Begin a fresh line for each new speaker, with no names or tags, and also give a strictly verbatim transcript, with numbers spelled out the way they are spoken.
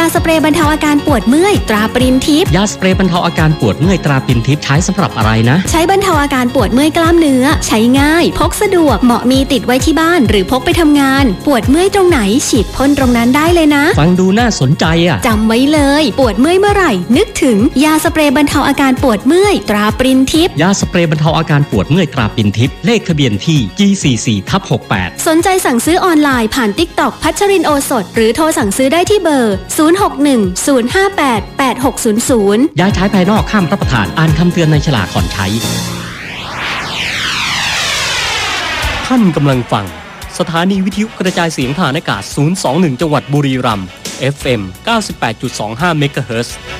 าสเปรย์บรรเทาอาการปวดเมื่อยตราปรินทิพย์
ยาสเปรย์บรรเทาอาการปวดเมื่อยตราปรินทิพย์ใช้สำหรับอะไรนะ
ใช้บรรเทาอาการปวดเมื่อยกล้ามเนื้อใช้ง่ายพกสะดวกเหมาะมีติดไว้ที่บ้านหรือพกไปทำงานปวดเมื่อยตรงไหนฉีดพ่นตรงนั้นได้เลยนะ
ฟังดูน่าสนใจอ่ะ
จำไว้เลยปวดเมื่อยเมื่อไหร่นึกถึงยาสเปรย์บรรเทาอาการปวดเมื่อยตราปรินทิพย์
ยาสเปรย์บรรเทาอาการปวดเมื่อยตราปรินทิพย์เลขทะเบียนที่ จี สี่สิบสี่ ทับ หกสิบแปด
สนใจสั่งซื้อออนไลน์ผ่าน TikTok พัชรินโอสถหรือโทรสั่งซื้อได้ที่เบอร์ศูนย์ หก หนึ่ง ศูนย์ ห้า แปด แปด หก ศูนย์ ศูนย์
ยาใช้ภายนอกห้ามรับประทานอ่านคำเตือนในฉลากก่อนใช้ท่านกำลังฟังสถานีวิทยุกระจายเสียงทางอากาศศูนย์ สอง หนึ่งจังหวัดบุรีรัมย์ เอฟ เอ็ม เก้าสิบแปดจุดสองห้า เมกะเฮิรตซ์